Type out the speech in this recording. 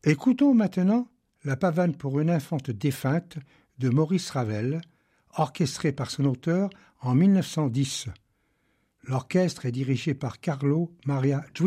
Écoutons maintenant la pavane pour une infante défunte de Maurice Ravel, orchestrée par son auteur en 1910. L'orchestre est dirigé par Carlo Maria